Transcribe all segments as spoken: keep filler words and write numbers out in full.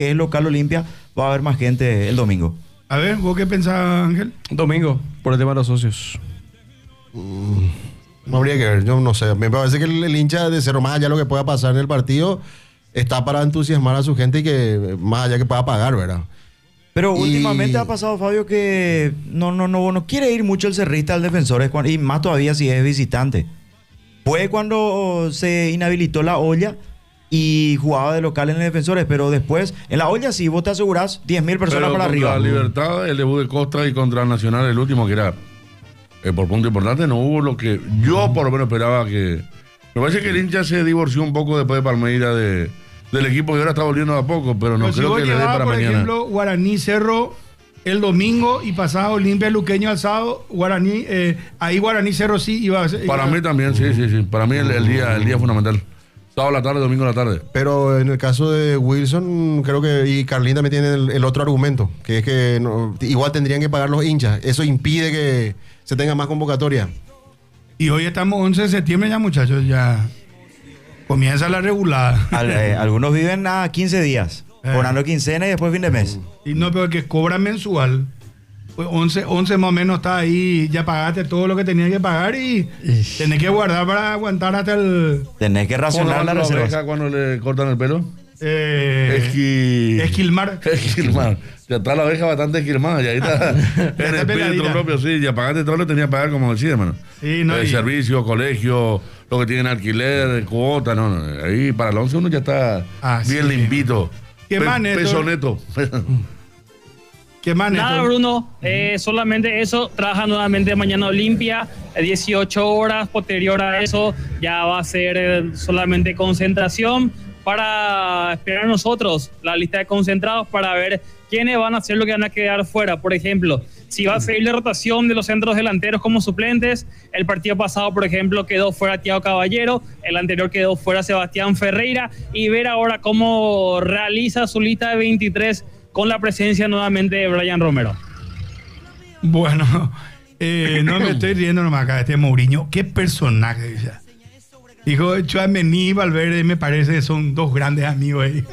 que es local Olimpia, va a haber más gente el domingo. A ver, ¿vos qué pensás, Ángel? Domingo, por el tema de los socios. Mm, no habría que ver, yo no sé. Me parece que el, el hincha de Cerro, más allá de lo que pueda pasar en el partido, está para entusiasmar a su gente y que más allá que pueda pagar, ¿verdad? Pero Y- últimamente ha pasado, Fabio, que no, no, no, no quiere ir mucho el cerrista al Defensores, cuan- y más todavía si es visitante. Fue cuando se inhabilitó la olla y jugaba de local en el Defensores, pero después, en la olla sí, vos te asegurás diez mil personas Pero para contra arriba. Libertad, el debut de Costa y contra el Nacional, el último que era eh, por punto importante, no hubo lo que yo por lo menos esperaba que... Me parece que el hincha se divorció un poco después de Palmeira de, del equipo y ahora está volviendo a poco, pero no Pero si creo vos que le dé llevabas, para por mañana. ejemplo, Guaraní Cerro el domingo y pasaba Olimpia Luqueño al sábado, Guaraní, eh, ahí Guaraní Cerro sí iba a ser. Para iba- mí también, sí, sí, sí. Para mí el, el día el día fundamental. Sábado a la tarde, domingo a la tarde. Pero en el caso de Wilson, creo que y Carlín también tienen el, el otro argumento, que es que no- igual tendrían que pagar los hinchas. Eso impide que se tenga más convocatoria. Y hoy estamos once de septiembre ya, muchachos, ya comienza la regulada. Al- eh, algunos viven a quince días, Eh. cobrando quincena y después fin de mes. Y no, pero que cobra mensual. Pues once, once más o menos está ahí, ya pagaste todo lo que tenías que pagar y tenés que guardar para aguantar hasta el... Tenés que ¿Cómo racionar lo la la reserva. oveja cuando le cortan el pelo? Eh, Esqui... Esquilmar. Esquilmar. Ya está la oveja bastante esquilmada, y ahí está en está espíritu peladita. propio, sí, ya pagaste todo lo que tenía que pagar, como decía, hermano. Sí, no, Eh, y- servicio, colegio, lo que tienen alquiler, cuota, no, no. Ahí para el once uno ya está Ah, bien sí. limpito. ¿Qué Pe- más, Néstor? Peso neto. ¿Qué más, Nada, Néstor? Bruno, eh, solamente eso. Trabaja nuevamente mañana Olimpia, eh, dieciocho horas. Posterior a eso, ya va a ser eh, solamente concentración para esperar nosotros la lista de concentrados para ver quiénes van a hacer lo que van a quedar fuera. Por ejemplo, si va a seguir la rotación de los centros delanteros como suplentes. El partido pasado, por ejemplo, quedó fuera Thiago Caballero, el anterior quedó fuera Sebastián Ferreira, y ver ahora cómo realiza su lista de veintitrés con la presencia nuevamente de Brian Romero. Bueno, eh, no me estoy riendo nomás acá, este Mourinho, qué personaje. Dice. Dijo, Tchouaméni y Valverde me parece que son dos grandes amigos ahí.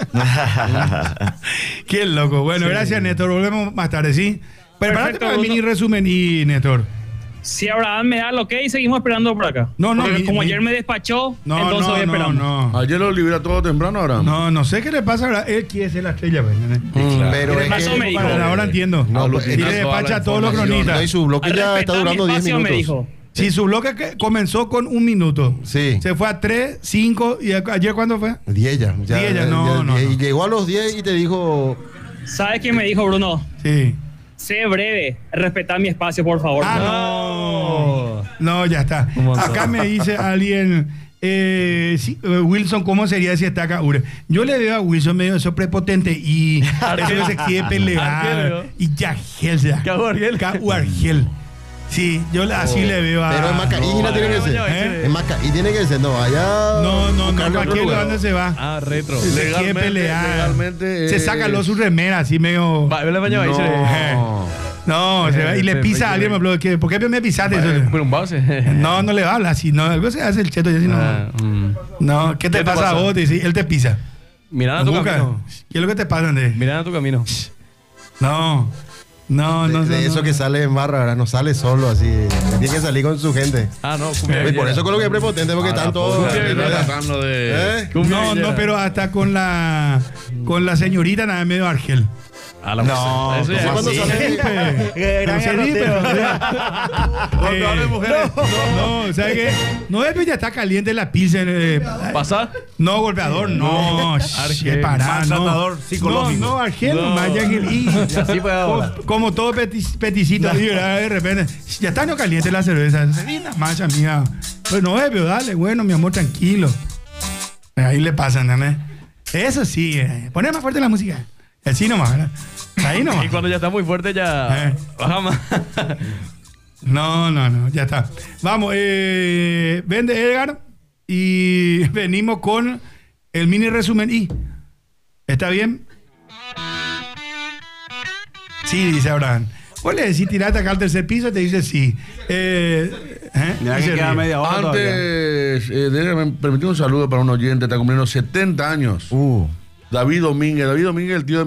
Qué loco. Bueno, Sí. gracias, Néstor. Volvemos más tarde, ¿sí? Prepárate Perfecto, para el Bruno. mini resumen y Néstor. Si Abraham me da lo que y seguimos esperando por acá. No, no, Porque mi- como mi- ayer me despachó, No, entonces no, voy no, esperando. no. Ayer lo libera todo temprano ahora. No, no sé qué le pasa ahora. Él quiere ser la estrella, pues, ¿entendés? Pero ¿Qué es le pasó, que- me dijo? Para- ahora entiendo. No, y pues, le es que despacha toda a la todos los información, cronistas. No, y su bloque Al ya está respetar mi durando diez espacio, me minutos. dijo. Sí, su bloque que comenzó con un minuto. Sí. Se fue a tres, cinco, y a- ayer ¿cuándo fue? diez ya. ya, diez ya, no, no, diez. no. Y llegó a los diez y te dijo... ¿Sabes qué me dijo, Bruno? Sí. Sé breve, respetar mi espacio, por favor. Ah, no. No, ya está. Un montón. Acá me dice alguien, eh, sí, eh, Wilson, ¿cómo sería si está acá? Ure? Yo le veo a Wilson medio eso prepotente y eso que se quiere pelear. Argel, Y ya, gel, ya. Cago Argel. Cago Argel. Sí, yo le- así le veo a. Pero es Macaína tiene que ser. ¿eh? Es Macaí tiene que ser. No, vaya... No, no, no, buscarle ¿para otro qué? lugar. ¿Dónde se va? Ah, retro. Se quiere Legalmente- pelear. legalmente, Se eh, saca los sus remeras, así medio. Va, yo le baño ahí, se le- No. No, se va y le Eh, pisa a eh, alguien, me habló, ¿qué? ¿Por qué me pisaste? Eso? Pero un base. No, no le habla así, no, algo se hace el cheto y así no. Ah, mm. No, ¿qué te ¿Qué te pasa, pasa? a vos? Dice, él te pisa. Mirá a tu Busca. camino. ¿Qué es lo que te pasa, Andrés? Mirá a tu camino. No, no, De, no. de no, eso no. que sale en barra, ¿verdad? No sale solo así. Tiene que salir con su gente. Ah, no, Y cumbia. por eso con lo que es prepotente, porque Ah, están la todos... pobre, Cumbia está villera. tratando de... ¿Eh? Cumbia No, villera. no, pero hasta con la con la señorita nada medio Argel. A la No, eso ya ¿cómo es- cuando sí. sale? Qué gran No se ríe, garrotero. pero- Eh, No, no, ¿sabes qué? No es que ya está caliente la pizza. eh, ¿Pasa? No, golpeador, no. Argel. Qué pará, no. Maltratador psicológico. No, no, Argel, No. nomás, ya Argel. Y, Así fue ahora. como, como todo peti- peticito, ahí, ¿verdad? De repente, ya está no caliente la cerveza. Se viene más, amiga. Pues no es, pero dale, bueno, mi amor, tranquilo. Ahí le pasan, ¿entendés? Eso sí, eh. Poné más fuerte la música. Así nomás, ¿verdad? Ahí nomás. Y cuando ya está muy fuerte, ya Eh. baja más. No, no, no, ya está. Vamos, eh, vende Edgar y venimos con el mini resumen y ¿está bien? Sí, dice Abraham. Vos le decís tirate acá al tercer piso, te dice sí. Eh, ¿eh? Mira Dice que queda ríe. media hora todavía. Antes, eh, déjame permitir un saludo para un oyente, está cumpliendo setenta años. Uh, David Domínguez. David Domínguez, el tío de